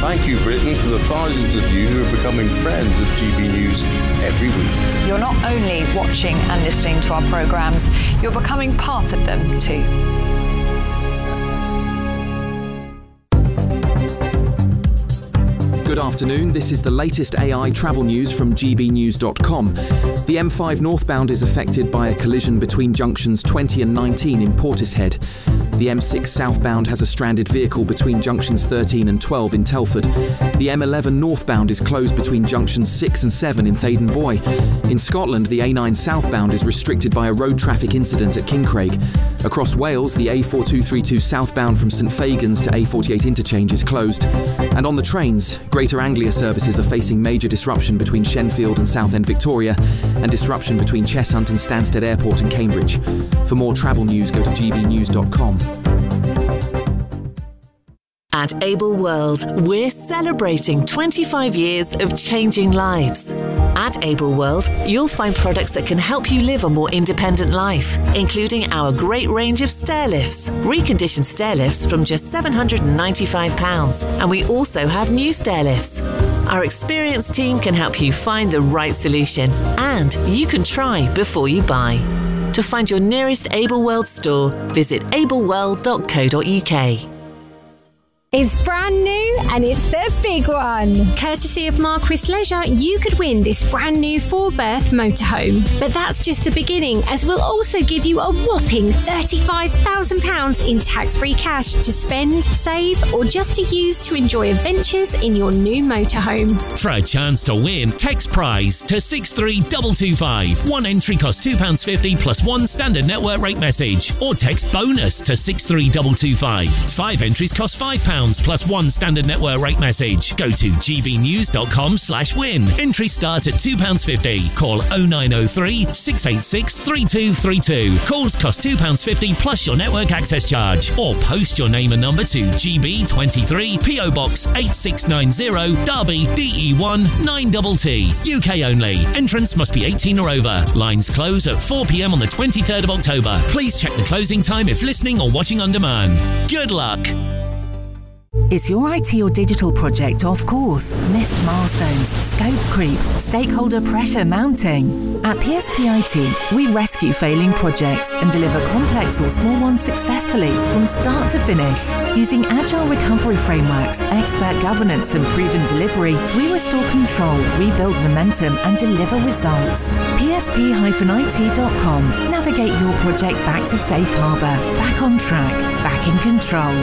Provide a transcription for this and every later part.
Thank you, Britain, for the thousands of you who are becoming friends of GB News every week. You're not only watching and listening to our programmes, you're becoming part of them too. Good afternoon, this is the latest AI travel news from gbnews.com. The M5 northbound is affected by a collision between junctions 20 and 19 in Portishead. The M6 southbound has a stranded vehicle between junctions 13 and 12 in Telford. The M11 northbound is closed between junctions 6 and 7 in Thaden Boy. In Scotland, the A9 southbound is restricted by a road traffic incident at Kincraig. Across Wales, the A4232 southbound from St Fagans to A48 interchange is closed. And on the trains, Greater Anglia services are facing major disruption between Shenfield and Southend Victoria, and disruption between Cheshunt and Stansted Airport and Cambridge. For more travel news, go to gbnews.com. At Able World, we're celebrating 25 years of changing lives. At Able World, you'll find products that can help you live a more independent life, including our great range of stair lifts, reconditioned stair lifts from just £795, and we also have new stair lifts. Our experienced team can help you find the right solution, and you can try before you buy. To find your nearest Able World store, visit ableworld.co.uk. It's brand new and it's the big one. Courtesy of Marquis Leisure, you could win this brand new 4-berth motorhome. But that's just the beginning, as we'll also give you a whopping £35,000 in tax-free cash to spend, save, or just to use to enjoy adventures in your new motorhome. For a chance to win, text prize to 63225. One entry costs £2.50 plus one standard network rate message. Or text bonus to 63225. 5 entries cost £5 plus one standard network rate message. Go to gbnews.com/win. Entries start at £2.50. Call 0903 686 3232. Calls cost £2.50 plus your network access charge. Or post your name and number to GB23 PO Box 8690 Derby DE1 9TT. UK only. Entrance must be 18 or over. Lines close at 4 p.m. on the 23rd of October. Please check the closing time if listening or watching on demand. Good luck. Is your IT or digital project off course? Missed milestones, scope creep, stakeholder pressure mounting? At PSP IT, we rescue failing projects and deliver complex or small ones successfully from start to finish. Using agile recovery frameworks, expert governance and proven delivery, we restore control, rebuild momentum and deliver results. PSP-IT.com. Navigate your project back to safe harbour, back on track, back in control.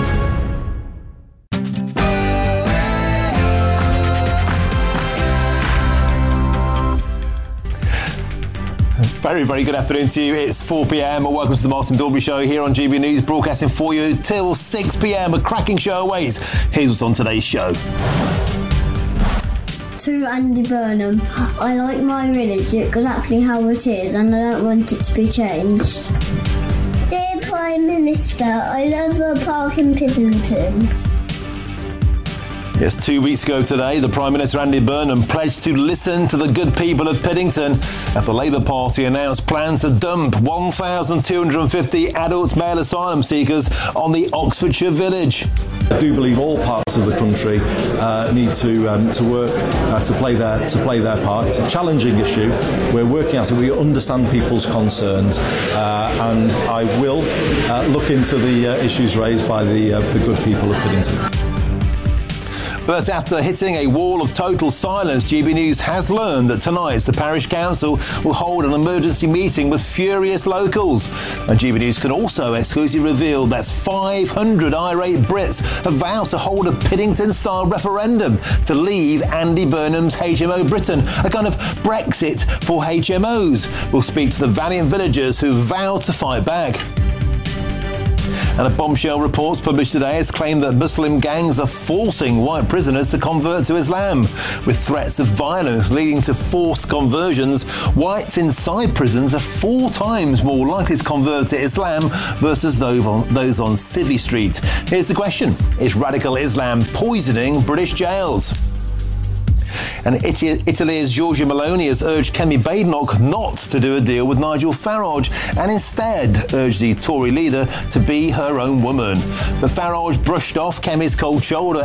Very, very good afternoon to you. It's 4 p.m. Welcome to the Martin Dalbury Show here on GB News, broadcasting for you till 6 p.m. A cracking show awaits. Here's what's on today's show. To Andy Burnham, I like my village exactly how it is and I don't want it to be changed. Dear Prime Minister, I love a park in Piddington. Yes, 2 weeks ago today, the Prime Minister Andy Burnham pledged to listen to the good people of Piddington after the Labour Party announced plans to dump 1,250 adult male asylum seekers on the Oxfordshire village. I do believe all parts of the country need to work to play their part. It's a challenging issue. We're working at it. We understand people's concerns, and I will look into the issues raised by the good people of Piddington. But after hitting a wall of total silence, GB News has learned that tonight the parish council will hold an emergency meeting with furious locals. And GB News can also exclusively reveal that 500 irate Brits have vowed to hold a Piddington-style referendum to leave Andy Burnham's HMO Britain, a kind of Brexit for HMOs. We'll speak to the valiant villagers who vowed to fight back. And a bombshell report published today has claimed that Muslim gangs are forcing white prisoners to convert to Islam, with threats of violence leading to forced conversions. Whites inside prisons are 4 times more likely to convert to Islam versus those on Civvy Street. Here's the question: is radical Islam poisoning British jails? And Italy's Giorgia Meloni has urged Kemi Badenoch not to do a deal with Nigel Farage and instead urged the Tory leader to be her own woman. But Farage brushed off Kemi's cold shoulder